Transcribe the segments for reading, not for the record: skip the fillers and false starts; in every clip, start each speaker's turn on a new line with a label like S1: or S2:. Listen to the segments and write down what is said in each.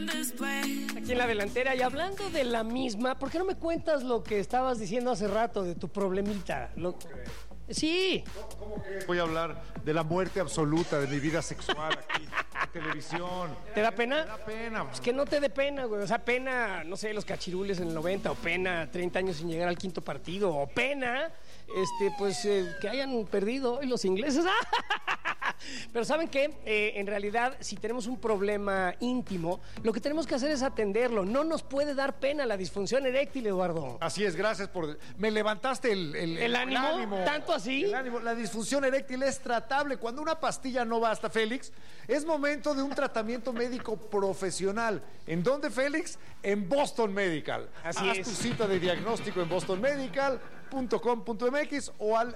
S1: Aquí en la delantera, y hablando de la misma, ¿por qué no me cuentas lo que estabas diciendo hace rato de tu problemita? Sí.
S2: ¿Cómo que voy a hablar de la muerte absoluta de mi vida sexual aquí en televisión?
S1: ¿Te da pena?
S2: Me da pena.
S1: Es que no te dé pena, güey. O sea, pena, no sé, los cachirules en el 90, o pena 30 años sin llegar al quinto partido, o pena, que hayan perdido hoy los ingleses. Pero ¿saben qué? En realidad, si tenemos un problema íntimo, lo que tenemos que hacer es atenderlo. No nos puede dar pena la disfunción eréctil, Eduardo.
S2: Así es, gracias por... Me levantaste
S1: ¿El ánimo? ¿Tanto así?
S2: El ánimo. La disfunción eréctil es tratable. Cuando una pastilla no basta, Félix, es momento de un tratamiento médico profesional. ¿En dónde, Félix? En Boston Medical.
S1: Así
S2: Haz
S1: es.
S2: tu cita de diagnóstico en bostonmedical.com.mx o al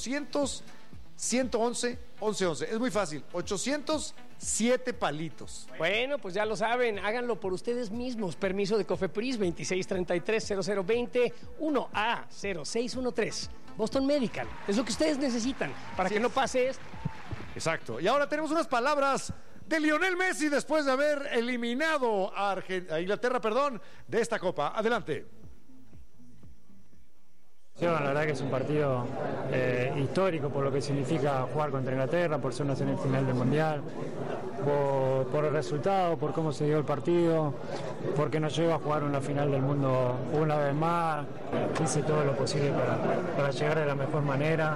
S2: 800-111-1111. Es muy fácil. 807 palitos.
S1: Bueno, pues ya lo saben, háganlo por ustedes mismos. Permiso de Cofepris 2633-0020 1A0613. Boston Medical. Es lo que ustedes necesitan para que no pase esto.
S2: Exacto. Y ahora tenemos unas palabras de Lionel Messi después de haber eliminado a Inglaterra, de esta Copa. Adelante.
S3: Sí, bueno, la verdad que es un partido histórico por lo que significa jugar contra Inglaterra, por ser una semifinal del Mundial, por el resultado, por cómo se dio el partido, porque nos lleva a jugar una final del mundo una vez más. Hice todo lo posible para llegar de la mejor manera.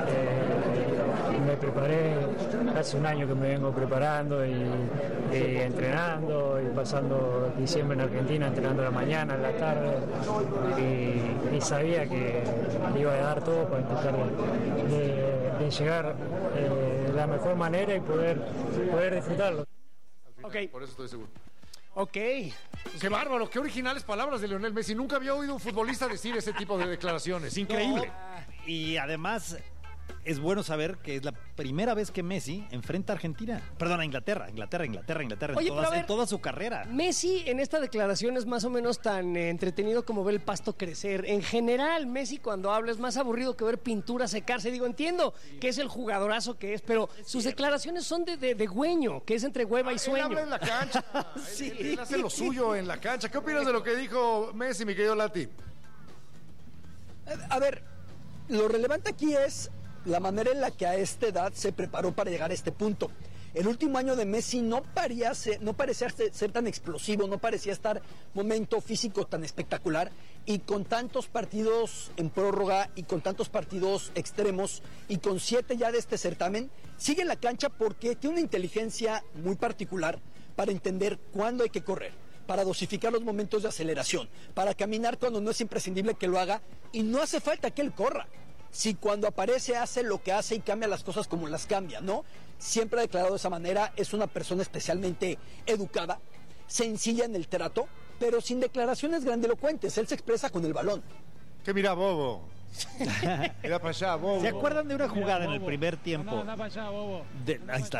S3: Me preparé, hace un año que me vengo preparando y entrenando y pasando diciembre en Argentina, entrenando a la mañana, a la tarde, y sabía que iba a dar todo para intentar de llegar de la mejor manera y poder disfrutarlo.
S1: Ok.
S2: Por eso estoy seguro.
S1: Ok.
S2: Qué bárbaro, qué originales palabras de Lionel Messi. Nunca había oído a un futbolista decir ese tipo de declaraciones. Increíble.
S4: No, y además es bueno saber que es la primera vez que Messi enfrenta a Argentina. Perdón, a Inglaterra.
S1: Oye,
S4: en toda su carrera.
S1: Messi en esta declaración es más o menos tan entretenido como ver el pasto crecer. En general, Messi cuando habla es más aburrido que ver pintura secarse. Digo, entiendo que es el jugadorazo que es, pero sus declaraciones son de güeño, que es entre hueva y sueño.
S2: Él habla en la cancha.
S1: Sí.
S2: Él hace lo suyo en la cancha. ¿Qué opinas de lo que dijo Messi, mi querido Lati?
S5: A ver, lo relevante aquí es la manera en la que a esta edad se preparó para llegar a este punto. El último año de Messi no parecía ser tan explosivo, no parecía estar momento físico tan espectacular, y con tantos partidos en prórroga y con tantos partidos extremos y con 7 ya de este certamen, sigue en la cancha porque tiene una inteligencia muy particular para entender cuándo hay que correr, para dosificar los momentos de aceleración, para caminar cuando no es imprescindible que lo haga y no hace falta que él corra. Si cuando aparece hace lo que hace y cambia las cosas como las cambia, ¿no? Siempre ha declarado de esa manera, es una persona especialmente educada, sencilla en el trato, pero sin declaraciones grandilocuentes. Él se expresa con el balón.
S2: ¿Qué mira, bobo? Mira para allá, bobo.
S4: ¿Se acuerdan de una jugada en el primer tiempo?
S3: No, para allá, bobo.
S4: Ahí está.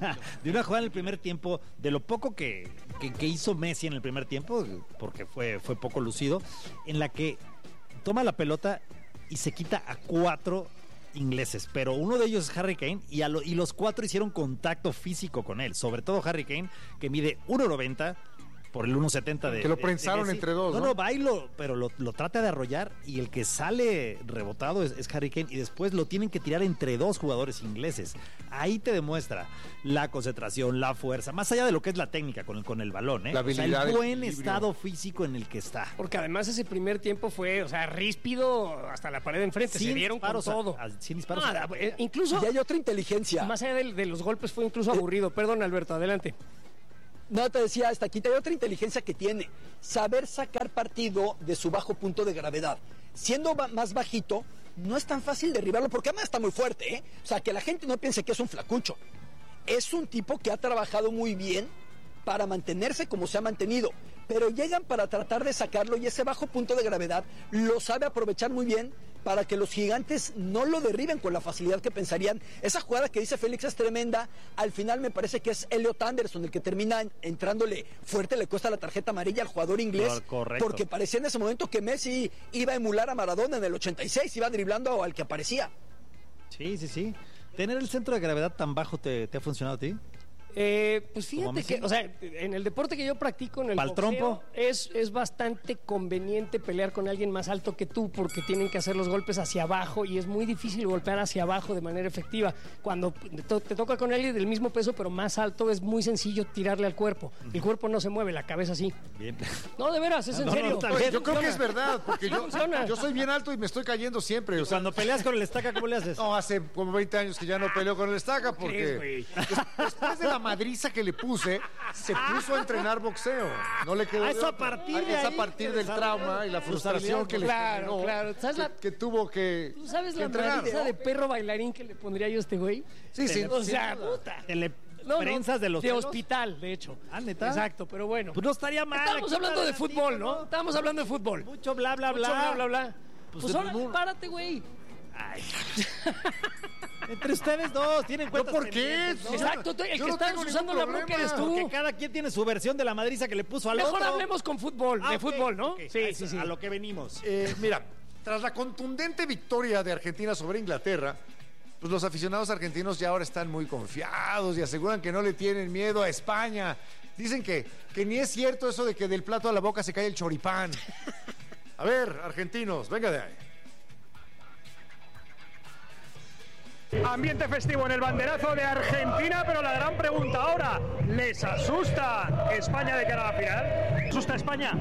S4: De una jugada en el primer tiempo, de lo poco que hizo Messi en el primer tiempo, porque fue poco lucido, en la que toma la pelota y se quita a 4 ingleses, pero uno de ellos es Harry Kane y los 4 hicieron contacto físico con él, sobre todo Harry Kane, que mide 1.90 por el 1.70 de...
S2: Que lo prensaron entre dos, ¿no?
S4: No, bailo, pero lo trata de arrollar y el que sale rebotado es Harry Kane y después lo tienen que tirar entre 2 jugadores ingleses. Ahí te demuestra la concentración, la fuerza, más allá de lo que es la técnica con el balón, ¿eh?
S2: La habilidad,
S4: el buen
S2: equilibrio.
S4: estado físico en el que está.
S1: Porque además ese primer tiempo fue, ríspido hasta la pared de enfrente. Se dieron con todo.
S4: Sin disparos.
S1: Incluso,
S5: Y hay otra inteligencia.
S1: más allá de los golpes, fue incluso aburrido. Perdón, Alberto, adelante.
S5: No, te decía, hasta aquí hay otra inteligencia que tiene. Saber sacar partido de su bajo punto de gravedad. Siendo más bajito, no es tan fácil derribarlo, porque además está muy fuerte, ¿eh? O sea, que la gente no piense que es un flacucho. Es un tipo que ha trabajado muy bien para mantenerse como se ha mantenido, pero llegan para tratar de sacarlo y ese bajo punto de gravedad lo sabe aprovechar muy bien para que los gigantes no lo derriben con la facilidad que pensarían. Esa jugada que dice Félix es tremenda. Al final me parece que es Elliot Anderson el que termina entrándole fuerte, le cuesta la tarjeta amarilla al jugador inglés.
S4: Correcto.
S5: Porque parecía en ese momento que Messi iba a emular a Maradona en el 86, iba driblando al que aparecía.
S4: Sí. ¿Tener el centro de gravedad tan bajo te ha funcionado a ti?
S1: Pues fíjate que, o sea, en el deporte que yo practico, en el
S4: ¿Pal
S1: boxeo,
S4: trompo?
S1: es bastante conveniente pelear con alguien más alto que tú porque tienen que hacer los golpes hacia abajo y es muy difícil golpear hacia abajo de manera efectiva. Cuando te toca con alguien del mismo peso pero más alto es muy sencillo tirarle al cuerpo. El cuerpo no se mueve, la cabeza sí.
S4: Bien.
S1: No, de veras, es en
S4: No,
S1: serio.
S4: está bien.
S2: Oye, yo creo que es verdad, porque
S1: funciona.
S2: yo soy bien alto y me estoy cayendo siempre. O sea,
S4: Cuando peleas con el estaca, ¿cómo le haces?
S2: no, hace como 20 años que ya no peleo con el estaca
S1: ¿Crees,
S2: porque
S1: güey?
S2: después de la madriza que le puse, se puso a entrenar boxeo. No le quedó.
S4: Ah, es
S2: de
S4: a
S2: otra.
S4: partir de
S2: Es a
S4: ahí
S2: partir
S4: que
S2: del
S4: desarrolló
S2: trauma y la
S4: sus
S2: frustración que le
S1: Claro,
S2: generó,
S1: claro. ¿Sabes la-
S2: que tuvo que
S1: ¿Tú sabes la
S2: entrenar.
S1: madriza de perro bailarín que le pondría yo a este güey?
S2: Sí, sí.
S1: O sea, puta.
S4: Te le
S1: No,
S4: prensas de los
S1: de
S4: pelos.
S1: hospital, de hecho.
S4: Ah, ¿neta?
S1: Exacto, pero bueno.
S4: Pues no estaría mal.
S1: Estábamos
S4: aquí
S1: hablando de
S4: para
S1: fútbol,
S4: ratito,
S1: ¿no? Estábamos hablando de fútbol.
S4: Mucho bla, bla,
S1: Mucho
S4: bla.
S1: bla, bla.
S4: Pues
S1: Pues
S4: de
S1: ahora,
S4: fútbol.
S1: párate, güey.
S4: Entre ustedes dos tienen cuentas
S2: ¿por qué?
S4: pendientes, ¿no?
S1: Exacto, el
S2: yo
S1: que
S2: no
S1: está
S2: tengo
S1: usando
S2: ningún
S1: la bronca
S2: problema.
S1: eres tú.
S4: Que cada quien tiene su versión de la madriza que le puso al
S1: Mejor
S4: otro.
S1: hablemos con fútbol,
S4: Ah,
S1: de
S4: ok,
S1: fútbol, ¿no?
S4: ok.
S1: Sí,
S4: A
S1: sí,
S4: eso-
S1: sí.
S4: A lo que venimos.
S2: Mira, tras la contundente victoria de Argentina sobre Inglaterra, pues los aficionados argentinos ya ahora están muy confiados y aseguran que no le tienen miedo a España. Dicen que ni es cierto eso de que del plato a la boca se cae el choripán. A ver, argentinos, venga de ahí.
S6: Ambiente festivo en el banderazo de Argentina, pero la gran pregunta ahora, ¿les asusta España de cara a la final? ¿Asusta España?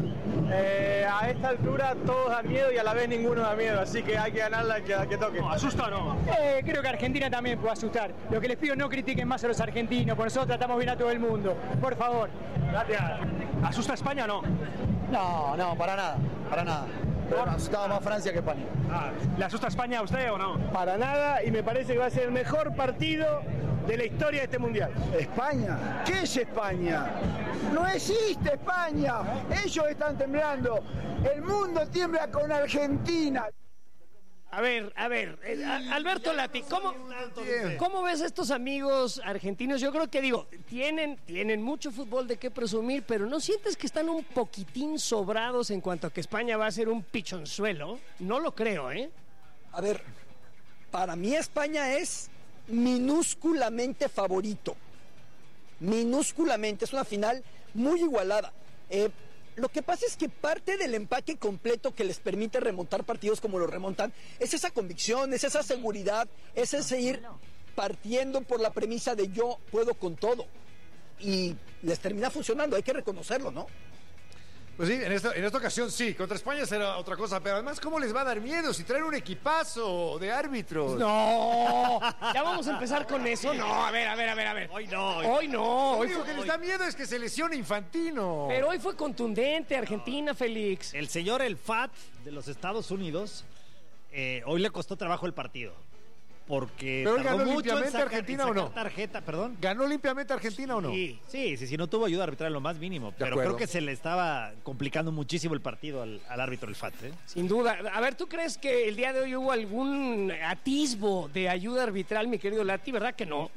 S7: A esta altura todos dan miedo y a la vez ninguno da miedo, así que hay que ganarla que toque.
S6: ¿Asusta o no?
S3: Creo que Argentina también puede asustar. Lo que les pido, no critiquen más a los argentinos, por nosotros tratamos bien a todo el mundo. Por favor.
S6: Gracias. ¿Asusta España o no?
S7: No, para nada, para nada. Pero asustaba más Francia que España.
S6: ¿Le asusta España a usted o no?
S7: Para nada, y me parece que va a ser el mejor partido de la historia de este mundial. ¿España? ¿Qué es España? No existe España. Ellos están temblando. El mundo tiembla con Argentina.
S1: A ver, Alberto Lati, ¿cómo ves a estos amigos argentinos? Yo creo que, tienen mucho fútbol de qué presumir, pero ¿no sientes que están un poquitín sobrados en cuanto a que España va a ser un pichonzuelo? No lo creo, ¿eh?
S5: A ver, para mí España es minúsculamente favorito. Minúsculamente, es una final muy igualada. Lo que pasa es que parte del empaque completo que les permite remontar partidos como lo remontan es esa convicción, es esa seguridad, es ese ir partiendo por la premisa de yo puedo con todo. Y les termina funcionando, hay que reconocerlo, ¿no?
S2: Pues sí, en esta ocasión sí, contra España será otra cosa, pero además, ¿cómo les va a dar miedo si traen un equipazo de árbitros?
S1: No, ya vamos a empezar con eso. No, a ver.
S4: Hoy no.
S1: Hoy no,
S2: Lo
S1: hoy
S2: único que
S1: fue,
S2: les da miedo es que se lesione Infantino.
S1: pero hoy fue contundente Argentina, Félix.
S4: El señor El Fat de los Estados Unidos, hoy le costó trabajo el partido. Porque
S2: Pero
S4: tardó
S2: ganó
S4: mucho en
S2: limpiamente
S4: sacar,
S2: Argentina,
S4: en
S2: ¿o no?
S4: sacar tarjeta, perdón.
S2: ¿Ganó limpiamente Argentina o no?
S4: Sí, no tuvo ayuda arbitral en lo más mínimo. Pero
S2: acuerdo.
S4: creo que se le estaba complicando muchísimo el partido al árbitro El Fat.
S1: Sin duda. A ver, ¿tú crees que el día de hoy hubo algún atisbo de ayuda arbitral, mi querido Lati? ¿Verdad que no?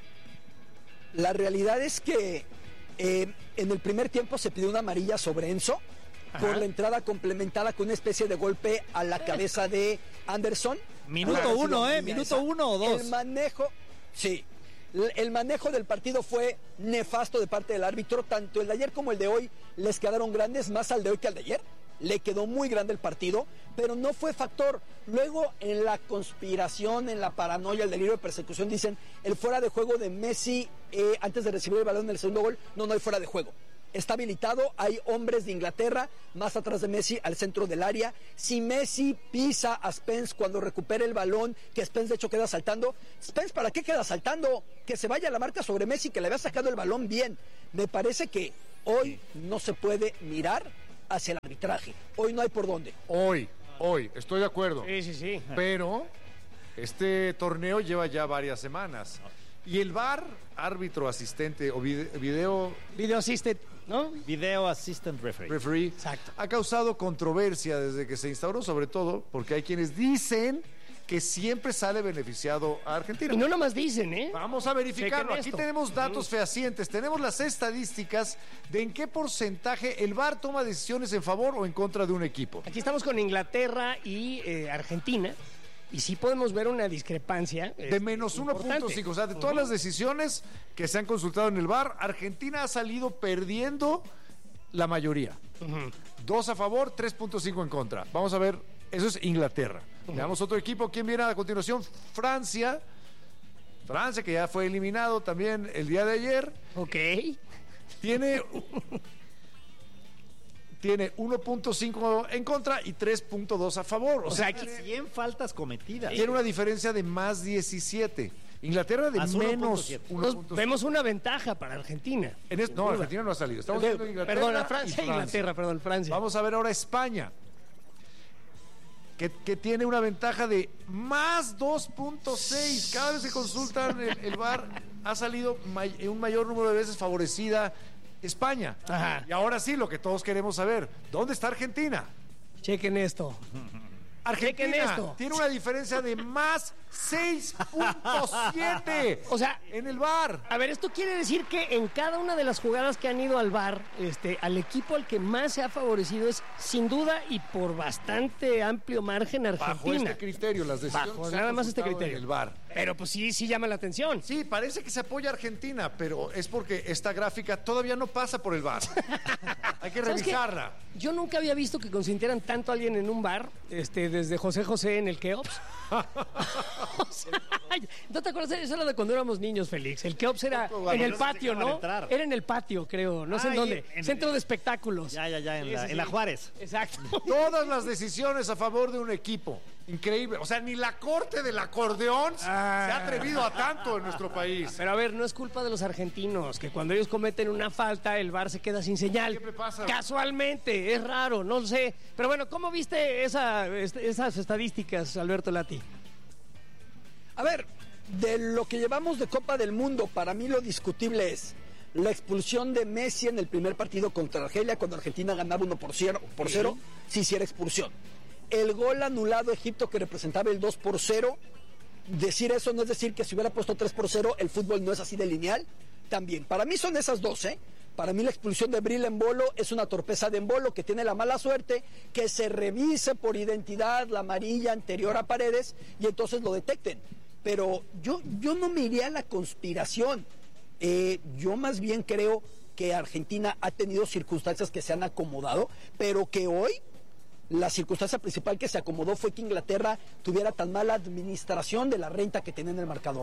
S5: La realidad es que en el primer tiempo se pidió una amarilla sobre Enzo por la entrada complementada con una especie de golpe a la cabeza de Anderson.
S4: Minuto
S5: Pudo haber
S4: uno,
S5: sido
S4: minuto
S5: esa.
S4: 1 o 2.
S5: El manejo del partido fue nefasto de parte del árbitro. Tanto el de ayer como el de hoy les quedaron grandes, más al de hoy que al de ayer. Le quedó muy grande el partido, pero no fue factor. Luego, en la conspiración, en la paranoia, el delirio de persecución, dicen el fuera de juego de Messi antes de recibir el balón en el segundo gol. No hay fuera de juego. Está habilitado, hay hombres de Inglaterra más atrás de Messi al centro del área. Si Messi pisa a Spence cuando recupere el balón, que Spence de hecho queda saltando, Spence, ¿para qué queda saltando? Que se vaya la marca sobre Messi, que le había sacado el balón bien. Me parece que hoy no se puede mirar hacia el arbitraje. Hoy no hay por dónde.
S2: Hoy, estoy de acuerdo.
S1: Sí.
S2: Pero este torneo lleva ya varias semanas. Y el VAR, árbitro, asistente o video
S1: Video assisted, ¿no?
S4: Video Assistant Referee.
S2: referee,
S1: Exacto.
S2: ha causado controversia desde que se instauró, sobre todo porque hay quienes dicen que siempre sale beneficiado a Argentina.
S1: Y no nomás dicen, ¿eh?
S2: Vamos a verificarlo.
S1: Chequen
S2: Aquí
S1: esto.
S2: tenemos datos fehacientes, tenemos las estadísticas de en qué porcentaje el VAR toma decisiones en favor o en contra de un equipo.
S1: Aquí estamos con Inglaterra y Argentina. Y sí podemos ver una discrepancia.
S2: De menos 1.5. O sea, de todas las decisiones que se han consultado en el VAR, Argentina ha salido perdiendo la mayoría. 2 a favor, 3.5 en contra. Vamos a ver, eso es Inglaterra. Veamos otro equipo. ¿Quién viene a continuación? Francia. Francia, que ya fue eliminado también el día de ayer.
S1: Ok.
S2: Tiene 1.5 en contra y 3.2 a favor.
S1: O sea, aquí
S4: 100 faltas cometidas.
S2: tiene una diferencia de más 17. Inglaterra de
S4: Más
S2: menos
S4: 1.7.
S2: 1.7.
S1: vemos una ventaja para Argentina.
S2: No, Argentina no ha salido. Estamos viendo Inglaterra.
S1: Perdón,
S2: y
S1: Inglaterra, perdón, Francia.
S2: Vamos a ver ahora España, que tiene una ventaja de más 2.6. Cada vez que consultan el VAR, ha salido un mayor número de veces favorecida España.
S1: Ajá.
S2: Y ahora sí, lo que todos queremos saber, ¿dónde está Argentina?
S1: Chequen esto.
S2: Argentina
S1: Chequen esto.
S2: tiene una diferencia de más 6.7.
S1: O sea,
S2: en el VAR.
S1: a ver, esto quiere decir que en cada una de las jugadas que han ido al VAR, al equipo al que más se ha favorecido es, sin duda y por bastante amplio margen, Argentina.
S2: Bajo este criterio, las decisiones
S1: Bajo
S2: que se
S1: nada
S2: han
S1: más este
S2: consultado
S1: criterio.
S2: en el VAR.
S1: Pero pues sí llama la atención.
S2: Sí, parece que se apoya a Argentina, pero es porque esta gráfica todavía no pasa por el VAR. Hay que
S1: ¿Sabes qué?
S2: revisarla.
S1: Yo nunca había visto que consintieran tanto a alguien en un bar, desde José José en el Keops. O sea, ¿no te acuerdas? Eso era de cuando éramos niños, Félix. El Keops era en el patio, ¿no?
S4: entrar.
S1: Era en el patio, creo. No sé en dónde. Centro de espectáculos.
S4: Ya,
S1: Sí,
S4: en la Juárez.
S1: Exacto.
S2: Todas las decisiones a favor de un equipo. Increíble. O sea, ni la corte del acordeón se ha atrevido a tanto en nuestro país.
S1: Pero a ver, no es culpa de los argentinos, que cuando ellos cometen una falta, el VAR se queda sin señal.
S2: Siempre pasa.
S1: Casualmente, es raro, no lo sé. Pero bueno, ¿cómo viste esas estadísticas, Alberto Lati?
S5: A ver, de lo que llevamos de Copa del Mundo, para mí lo discutible es la expulsión de Messi en el primer partido contra Argelia, cuando Argentina ganaba 1-0, sí era expulsión. El gol anulado a Egipto, que representaba el 2-0, decir eso no es decir que si hubiera puesto 3-0, el fútbol no es así de lineal. También, para mí son esas dos, ¿eh? Para mí la expulsión de Bril Embolo es una torpeza de Embolo, que tiene la mala suerte que se revise por identidad la amarilla anterior a Paredes y entonces lo detecten. Pero yo no me iría a la conspiración. Yo más bien creo que Argentina ha tenido circunstancias que se han acomodado, pero que hoy la circunstancia principal que se acomodó fue que Inglaterra tuviera tan mala administración de la renta que tenía en el marcador.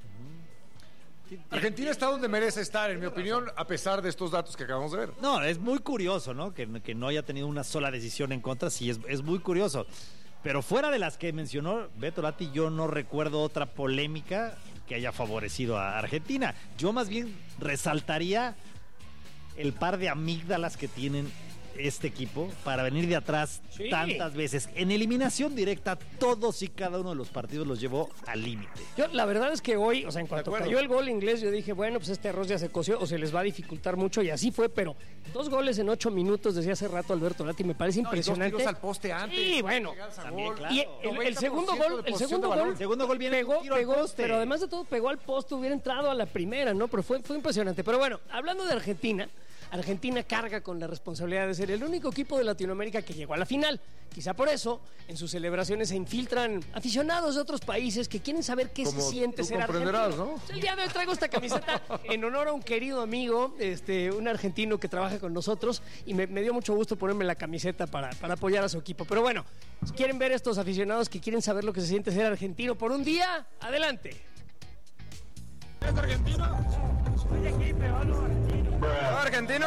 S2: Argentina está donde merece estar, en mi opinión, a pesar de estos datos que acabamos de ver.
S4: No, es muy curioso, ¿no? Que no haya tenido una sola decisión en contra, sí, es muy curioso. Pero fuera de las que mencionó Beto Lati, yo no recuerdo otra polémica que haya favorecido a Argentina. Yo más bien resaltaría el par de amígdalas que tienen este equipo para venir de atrás tantas veces. En eliminación directa, todos y cada uno de los partidos los llevó al límite.
S1: Yo, la verdad es que hoy, o sea, en cuanto cayó el gol inglés, yo dije, bueno, pues este arroz ya se coció o se les va a dificultar mucho, y así fue, pero 2 goles en 8 minutos, decía hace rato Alberto Lati, me parece impresionante.
S2: Y 2 tiros al poste antes.
S1: Sí, bueno.
S4: También, claro.
S1: Y el segundo gol, el segundo gol viene
S4: pegó,
S1: al poste, pero además de todo pegó al poste, hubiera entrado a la primera, ¿no? Pero fue impresionante. Pero bueno, hablando de Argentina carga con la responsabilidad de ser el único equipo de Latinoamérica que llegó a la final. Quizá por eso, en sus celebraciones se infiltran aficionados de otros países que quieren saber qué se siente ser argentino.
S2: ¿No?
S1: El día de hoy traigo esta camiseta en honor a un querido amigo, un argentino que trabaja con nosotros, y me dio mucho gusto ponerme la camiseta para apoyar a su equipo. Pero bueno, si quieren ver estos aficionados que quieren saber lo que se siente ser argentino por un día, adelante.
S8: ¿Es argentino? ¿Argentino?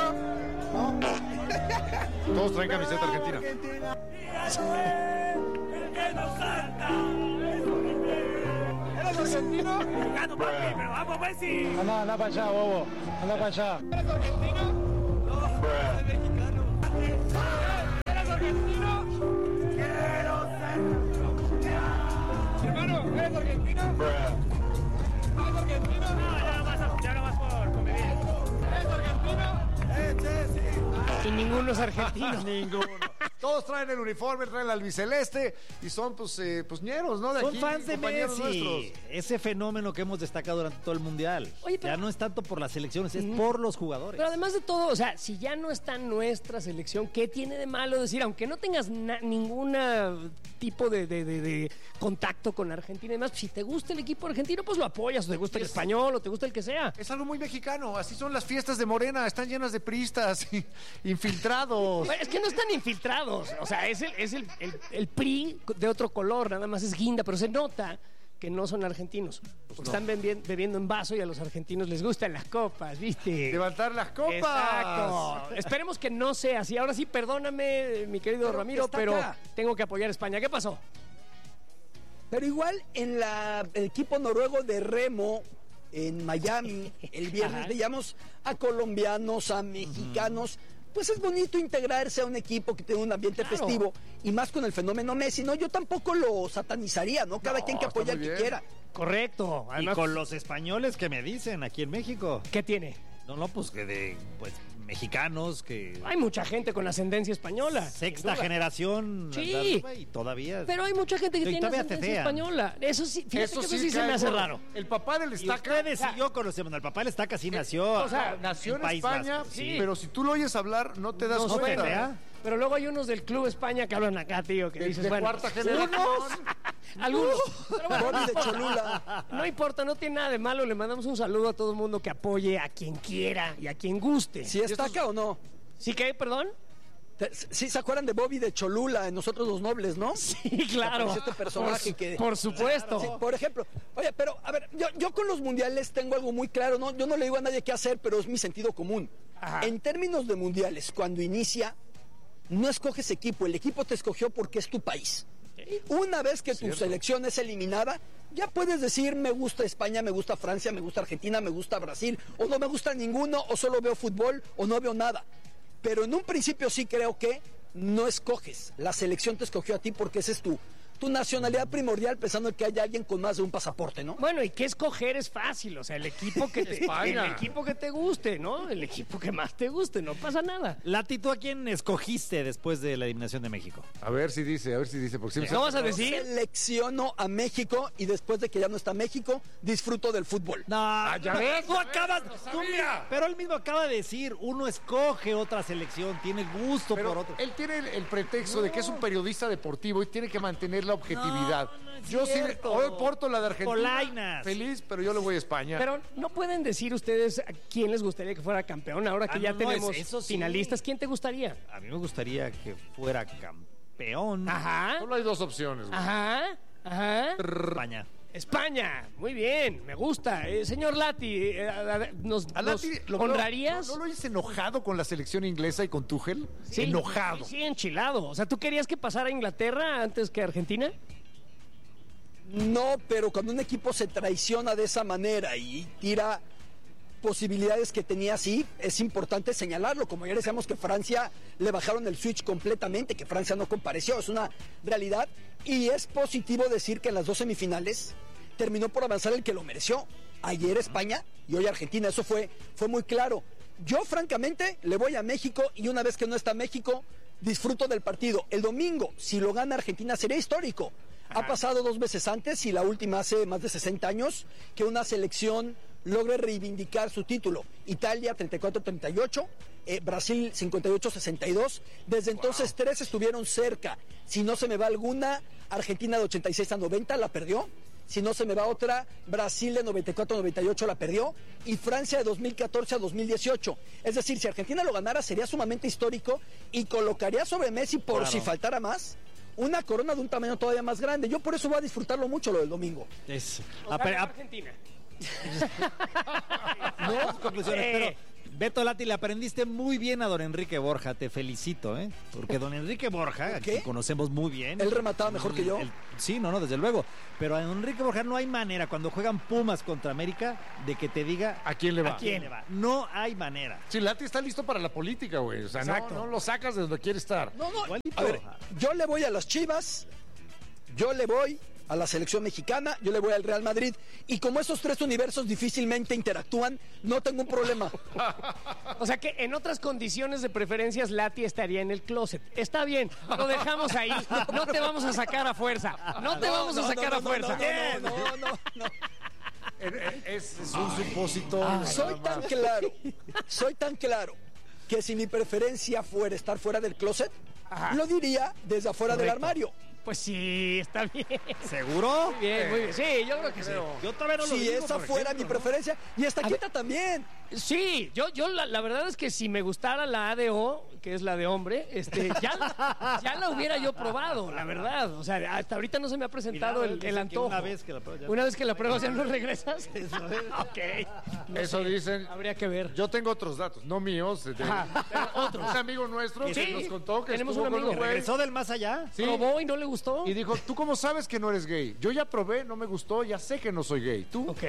S2: Todos traen camiseta argentina.
S8: ¿Eres argentino? Pero vamos, Messi.
S3: Anda para allá, bobo. Anda para allá.
S8: ¿Eres argentino? No, soy mexicano. ¿Eres argentino? Quiero ser campeón. Hermano, ¿eres argentino? ¿Eres argentino? No, ya no vas por convivir. ¿Eres argentino? Sí.
S1: Y ninguno es argentino.
S2: Ninguno. Todos traen el uniforme, traen el albiceleste y son pues ñeros, ¿no? De
S4: Son
S2: aquí,
S4: fans de
S2: compañeros
S4: Messi.
S2: nuestros.
S4: Ese fenómeno que hemos destacado durante todo el Mundial.
S1: Oye, pero-
S4: Ya no es tanto por las selecciones, es por los jugadores.
S1: Pero además de todo, o sea, si ya no está nuestra selección, ¿qué tiene de malo decir, aunque no tengas ningún tipo de contacto con Argentina y demás, si te gusta el equipo argentino, pues lo apoyas, o te gusta el español, o te gusta el que sea.
S2: Es algo muy mexicano, así son las fiestas de Morena, están llenas de priistas, infiltrados.
S1: Bueno, es que no están infiltrados, o sea, es el PRI de otro color, nada más es guinda, pero se nota que no son argentinos. Porque están bebiendo en vaso y a los argentinos les gustan las copas, ¿viste?
S2: Levantar las copas.
S1: Exacto. Esperemos que no sea así. Ahora sí, perdóname, mi querido Ramiro,
S5: está
S1: pero
S5: acá.
S1: tengo que apoyar a España. ¿Qué pasó?
S5: Pero igual en el equipo noruego de remo en Miami, el viernes
S1: Ajá.
S5: veíamos a colombianos, a mexicanos. Pues es bonito integrarse a un equipo que tiene un ambiente
S1: Claro.
S5: festivo y más con el fenómeno Messi, ¿no? Yo tampoco lo satanizaría, ¿no? Cada
S2: No,
S5: quien que
S2: está
S5: apoya
S2: muy
S5: al que
S2: bien.
S5: quiera.
S1: Correcto.
S4: Y
S1: Además,
S4: con los españoles que me dicen aquí en México.
S1: ¿qué tiene?
S4: No, pues que de mexicanos que
S1: Hay mucha gente con ascendencia española.
S4: sexta
S1: sin duda.
S4: generación
S1: Sí.
S4: arriba y todavía.
S1: Pero hay mucha gente que
S4: Y
S1: tiene
S4: todavía
S1: ascendencia
S4: tetean.
S1: española. Eso sí, fíjate que eso sí se
S2: cae
S1: me hace
S2: gordo.
S1: raro.
S2: El papá del
S4: Y
S2: Estaca
S4: ustedes y yo conocemos, el papá del Estaca sí nació.
S1: o sea,
S2: nació en
S4: País
S2: España,
S4: Vasco,
S1: sí.
S2: pero si tú lo oyes hablar, no te das
S1: No
S2: cuenta.
S1: suena,
S4: ¿verdad?
S1: Pero luego hay unos del Club España que hablan acá, tío, que
S2: De-
S1: dices,
S2: de
S1: bueno,
S2: cuarta generación.
S1: algunos. Pero bueno,
S5: Bobby de Cholula.
S1: no importa, no tiene nada de malo. Le mandamos un saludo a todo el mundo que apoye a quien quiera y a quien guste.
S5: ¿Sí está acá o no?
S1: ¿Sí que, perdón?
S5: Sí, ¿se acuerdan de Bobby de Cholula en Nosotros los Nobles, no?
S1: Sí, claro.
S5: Apareció este personaje
S1: por,
S5: que-
S1: por supuesto.
S5: Sí, por ejemplo, oye, pero a ver, yo con los mundiales tengo algo muy claro, ¿no? Yo no le digo a nadie qué hacer, pero es mi sentido común.
S1: Ajá.
S5: En términos de mundiales, cuando inicia, no escoges equipo, el equipo te escogió porque es tu país. Una vez que tu selección es eliminada, ya puedes decir me gusta España, me gusta Francia, me gusta Argentina, me gusta Brasil, o no me gusta ninguno, o solo veo fútbol, o no veo nada. Pero en un principio sí creo que no escoges. La selección te escogió a ti porque esa es tu nacionalidad primordial, pensando en que haya alguien con más de un pasaporte, ¿no?
S1: Bueno, y qué escoger es fácil, o sea, el equipo que te,
S2: España.
S1: el equipo que te guste, ¿no? El equipo que más te guste, no pasa nada.
S4: Lati, ¿tú a quién escogiste después de la eliminación de México?
S2: A ver si dice, porque siempre
S1: ¿No vas a decir?
S5: Selecciono a México y después de que ya no está México, disfruto del fútbol.
S4: No,
S2: ya
S4: no,
S2: ves,
S4: tú
S2: ya ves,
S4: acabas.
S2: lo
S4: tú-
S2: sabía.
S4: pero él mismo acaba de decir, uno escoge otra selección, tiene gusto
S2: Pero
S4: por otro.
S2: él tiene el pretexto de que es un periodista deportivo y tiene que mantener la objetividad.
S4: No es
S2: yo sí,
S4: cierto.
S2: hoy porto la de Argentina.
S4: Polainas.
S2: Feliz, pero yo le voy a España.
S1: Pero no pueden decir ustedes a quién les gustaría que fuera campeón ahora que
S4: Ah,
S1: ya
S4: no,
S1: tenemos
S4: eso sí.
S1: finalistas. ¿Quién te gustaría?
S4: A mí me gustaría que fuera campeón
S1: Ajá,
S2: Solo hay dos opciones. güey.
S1: ajá.
S4: España.
S1: España, muy bien, me gusta. Señor Lati, ¿nos
S2: A Lati,
S1: honrarías?
S2: ¿No lo hice enojado con la selección inglesa y con Tuchel?
S1: Sí,
S2: Enojado.
S1: Sí, enchilado. O sea, ¿tú querías que pasara a Inglaterra antes que Argentina?
S5: No, pero cuando un equipo se traiciona de esa manera y tira posibilidades que tenía así, es importante señalarlo. Como ya decíamos que Francia le bajaron el switch completamente, que Francia no compareció, es una realidad. Y es positivo decir que en las dos semifinales terminó por avanzar el que lo mereció. Ayer España y hoy Argentina, eso fue muy claro. Yo francamente le voy a México y una vez que no está México, disfruto del partido. El domingo, si lo gana Argentina, sería histórico. Ha pasado 2 veces antes y la última hace más de 60 años que una selección logre reivindicar su título. Italia 34-38, Brasil 58-62. Desde entonces 3 estuvieron cerca. Si no se me va alguna, Argentina de 86-90 la perdió. Si no se me va otra, Brasil de 94-98 la perdió. Y Francia de 2014 a 2018. Es decir, si Argentina lo ganara sería sumamente histórico y colocaría sobre Messi, por si faltara más, una corona de un tamaño todavía más grande. Yo por eso voy a disfrutarlo mucho lo del domingo.
S4: Es,
S1: Argentina.
S4: no, conclusiones, pero Beto Lati, le aprendiste muy bien a don Enrique Borja, te felicito, ¿eh? Porque don Enrique Borja,
S5: ¿Qué?
S4: que conocemos muy bien.
S5: Él remataba mejor que yo.
S4: Sí, no, desde luego. Pero a don Enrique Borja no hay manera, cuando juegan Pumas contra América, de que te diga
S2: ¿A quién le va?
S4: ¿A quién le va? No hay manera.
S2: Sí, Lati está listo para la política, güey. O sea, no lo sacas de donde quiere estar.
S5: No,
S4: Igualito.
S5: a ver, yo le voy a las Chivas, yo le voy a la selección mexicana, yo le voy al Real Madrid. Y como esos tres universos difícilmente interactúan, no tengo un problema.
S1: O sea que en otras condiciones de preferencias, Lati estaría en el closet. Está bien, lo dejamos ahí. No te vamos a sacar a fuerza. No te vamos a sacar a fuerza.
S5: No.
S2: Es un supositorio.
S5: Soy tan claro que si mi preferencia fuera estar fuera del closet,
S1: Ajá.
S5: lo diría desde afuera del
S1: Correcto.
S5: armario.
S1: Pues sí, está bien.
S4: ¿Seguro?
S1: Muy bien, muy bien. Sí, yo creo que sí.
S4: Yo todavía no lo
S5: Si
S4: digo,
S5: esa
S4: por
S5: fuera
S4: ejemplo,
S5: mi preferencia, y esta quita también.
S1: Sí, yo la verdad es que si me gustara la ADO, que es la de hombre, ya la hubiera yo probado, la verdad. O sea, hasta ahorita no se me ha presentado
S4: Cuidado,
S1: el
S4: dicen que
S1: antojo.
S4: una vez que la pruebas ya-
S1: Una vez que la pruebas ya no regresas. Ok. No
S2: Eso
S1: sé,
S2: dicen.
S1: Habría que ver.
S2: Yo tengo otros datos, no míos, de
S1: Otros.
S2: un amigo nuestro que
S1: Sí,
S2: nos contó que
S1: tenemos
S2: estuvo
S1: un
S2: con
S1: amigo.
S2: güey.
S4: ¿Regresó del más allá?
S2: Sí.
S1: Probó y no le gustó.
S2: Y dijo, ¿tú cómo sabes que no eres gay? Yo ya probé, no me gustó, ya sé que no soy gay. ¿Tú?
S1: Ok.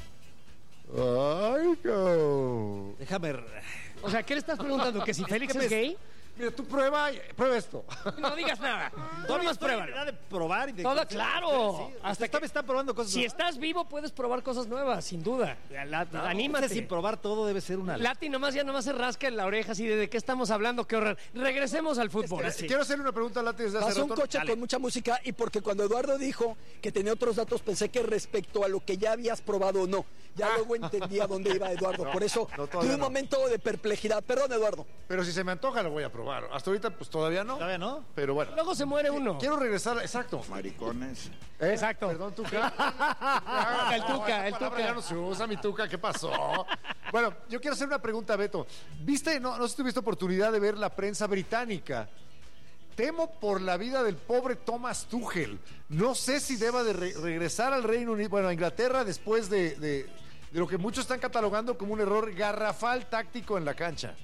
S2: Ay, no.
S4: Déjame...
S1: O sea, ¿qué le estás preguntando? ¿Que si Félix es gay?
S2: Mira, tú prueba esto.
S1: No digas nada. Tú
S4: Todavía
S1: nomás
S4: estoy en
S1: pruébalo.
S4: edad de probar y de...
S1: Todo claro.
S4: Sí,
S1: Hasta
S4: hasta
S1: que
S4: me están probando cosas
S1: si
S4: nuevas.
S1: estás vivo puedes probar cosas nuevas, sin duda. Anímate.
S4: Sin probar todo debe ser una...
S1: Lati nomás se rasca en la oreja así de qué estamos hablando, qué horror. Regresemos al fútbol.
S2: Quiero hacerle una pregunta a Lati desde hace
S5: Pasó un
S2: rato.
S5: coche con mucha música y porque cuando Eduardo dijo que tenía otros datos, pensé que respecto a lo que ya habías probado o no. Ya luego entendí a dónde iba Eduardo. Por eso
S2: no, todavía
S5: tuve un
S2: no.
S5: momento de perplejidad. Perdón, Eduardo.
S2: Pero si se me antoja lo voy a probar. Hasta ahorita pues todavía no.
S4: ¿Todavía no?
S2: Pero bueno.
S1: Luego se muere uno.
S2: Quiero regresar, exacto.
S7: Maricones.
S1: Exacto.
S2: Perdón, Tuca.
S1: El Tuca, el
S2: Esa palabra
S1: Tuca.
S2: ya no se usa, mi Tuca, ¿qué pasó? Bueno, yo quiero hacer una pregunta, Beto. ¿Viste, no sé si tuviste oportunidad de ver la prensa británica? Temo por la vida del pobre Thomas Tuchel. No sé si deba de regresar al Reino Unido, bueno, a Inglaterra después de lo que muchos están catalogando como un error garrafal táctico en la cancha.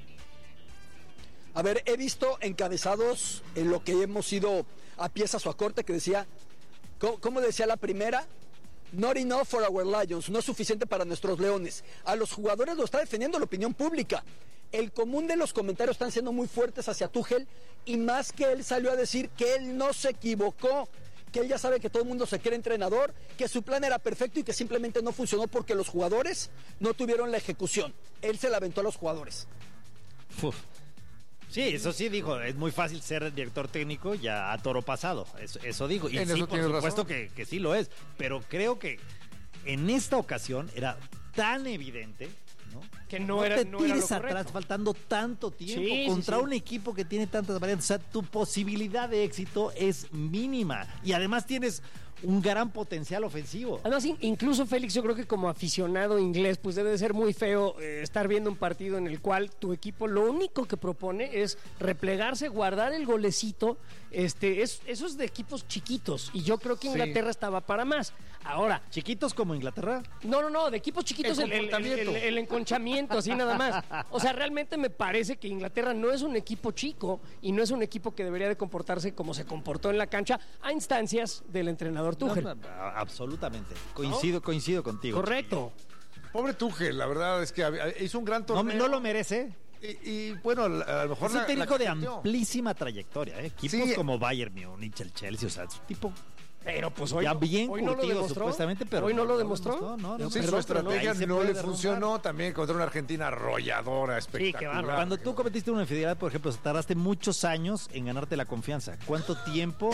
S5: A ver, he visto encabezados en lo que hemos ido a piezas o a corte que decía, ¿cómo decía la primera? Not enough for our Lions, no es suficiente para nuestros leones. A los jugadores lo está defendiendo la opinión pública. El común de los comentarios están siendo muy fuertes hacia Tuchel y más que él salió a decir que él no se equivocó, que él ya sabe que todo el mundo se quiere entrenador, que su plan era perfecto y que simplemente no funcionó porque los jugadores no tuvieron la ejecución. Él se la aventó a los jugadores.
S4: Uf. Sí, eso sí dijo, es muy fácil ser director técnico ya a toro pasado, eso dijo, y
S2: En
S4: sí,
S2: eso
S4: por
S2: tienes
S4: supuesto
S2: razón.
S4: que sí lo es, pero creo que en esta ocasión era tan evidente, ¿no?
S1: Que no
S4: te
S1: era lo
S4: tires
S1: correcto.
S4: atrás faltando tanto tiempo
S1: Sí,
S4: contra
S1: sí.
S4: un equipo que tiene tantas variantes, o sea, tu posibilidad de éxito es mínima y además tienes un gran potencial ofensivo.
S1: Además, incluso Félix, yo creo que como aficionado inglés, pues debe de ser muy feo estar viendo un partido en el cual tu equipo lo único que propone es replegarse, guardar el golecito. Eso es de equipos chiquitos y yo creo que Inglaterra estaba para más. Ahora,
S4: ¿Chiquitos como Inglaterra?
S1: no, de equipos chiquitos
S2: El comportamiento.
S1: el enconchamiento, así nada más. O sea, realmente me parece que Inglaterra no es un equipo chico y no es un equipo que debería de comportarse como se comportó en la cancha a instancias del entrenador Tuchel.
S4: No, absolutamente. Coincido contigo.
S1: Correcto.
S2: Pobre Tuchel, la verdad es que hizo un gran
S4: No,
S2: torneo.
S4: no lo merece.
S2: Y bueno, a lo mejor
S4: Es un técnico de
S2: cacheteó.
S4: amplísima trayectoria, ¿eh? Equipos
S2: Sí.
S4: como Bayern Múnich, el Chelsea, o sea, es un tipo
S1: Pero pues hoy,
S4: ya bien
S1: hoy no lo
S4: curtido
S1: demostró.
S4: supuestamente, pero
S1: hoy no lo demostró.
S4: No,
S2: Sí,
S1: Perdón,
S2: su
S1: pero no.
S2: estrategia
S4: Ahí se
S2: no
S4: puede
S2: le
S4: derrumbar.
S2: funcionó también contra una Argentina arrolladora, espectacular.
S1: bárbaro.
S4: Cuando tú cometiste una infidelidad, por ejemplo, tardaste muchos años en ganarte la confianza. ¿En cuánto tiempo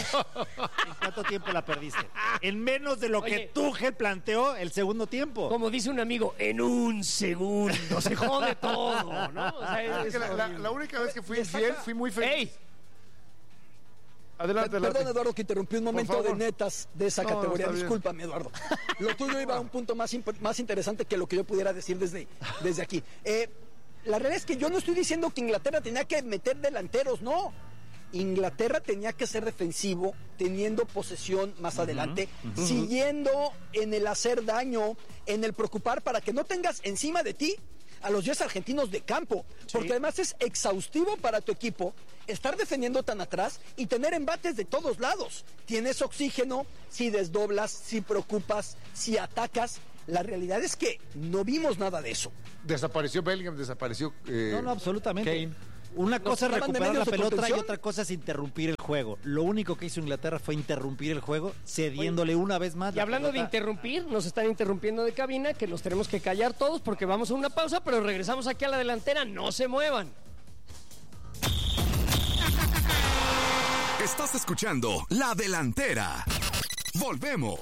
S4: la perdiste? En menos de lo que
S1: Oye.
S4: Tuchel planteó el segundo tiempo.
S1: Como dice un amigo, en un segundo se jode todo, ¿no? O sea,
S2: Es que la única vez que fui infiel, fui muy feliz.
S1: ¡Ey!
S2: Adelante,
S5: Perdón,
S2: adelante.
S5: Eduardo, que interrumpí un momento de
S2: favor.
S5: netas de esa
S2: No,
S5: categoría.
S2: está bien.
S5: Discúlpame, Eduardo. Lo tuyo iba a un punto más interesante que lo que yo pudiera decir desde aquí. La realidad es que yo no estoy diciendo que Inglaterra tenía que meter delanteros, no. Inglaterra tenía que ser defensivo, teniendo posesión más adelante, siguiendo en el hacer daño, en el preocupar para que no tengas encima de ti a los 10 argentinos de campo, porque además es exhaustivo para tu equipo estar defendiendo tan atrás y tener embates de todos lados. Tienes oxígeno, si desdoblas, si preocupas, si atacas. La realidad es que no vimos nada de eso.
S2: Desapareció Bellingham, desapareció
S4: No, absolutamente.
S2: Kane.
S4: Una cosa es
S5: estaban de
S4: recuperar la
S5: medios de
S4: pelota y
S5: contención.
S4: otra cosa es interrumpir el juego. Lo único que hizo Inglaterra fue interrumpir el juego, cediéndole una vez más.
S1: Y hablando de interrumpir, nos están interrumpiendo de cabina, que nos tenemos que callar todos porque vamos a una pausa, pero regresamos aquí a la delantera, no se muevan.
S9: Estás escuchando La Delantera. Volvemos.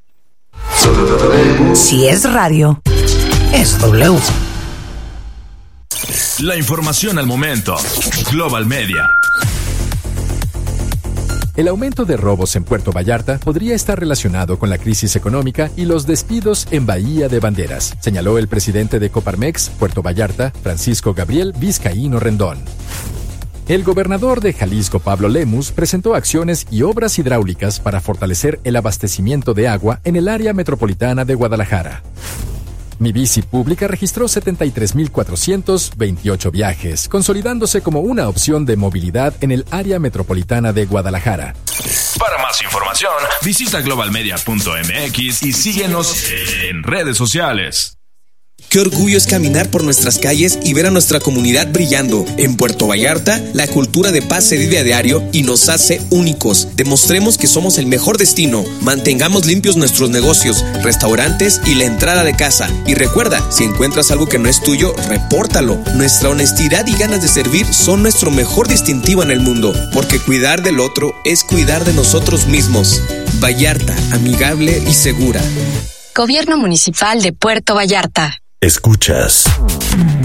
S10: Si es radio, es W.
S11: La información al momento. Global Media.
S12: El aumento de robos en Puerto Vallarta podría estar relacionado con la crisis económica y los despidos en Bahía de Banderas, señaló el presidente de Coparmex, Puerto Vallarta, Francisco Gabriel Vizcaíno Rendón. El gobernador de Jalisco, Pablo Lemus, presentó acciones y obras hidráulicas para fortalecer el abastecimiento de agua en el área metropolitana de Guadalajara. Mi Bici Pública registró 73.428 viajes, consolidándose como una opción de movilidad en el área metropolitana de Guadalajara.
S11: Para más información, visita globalmedia.mx y síguenos en redes sociales.
S13: Qué orgullo es caminar por nuestras calles y ver a nuestra comunidad brillando. En Puerto Vallarta, la cultura de paz se vive a diario y nos hace únicos. Demostremos que somos el mejor destino. Mantengamos limpios nuestros negocios, restaurantes y la entrada de casa. Y recuerda, si encuentras algo que no es tuyo, repórtalo. Nuestra honestidad y ganas de servir son nuestro mejor distintivo en el mundo, porque cuidar del otro es cuidar de nosotros mismos. Vallarta, amigable y segura.
S10: Gobierno Municipal de Puerto Vallarta.
S11: Escuchas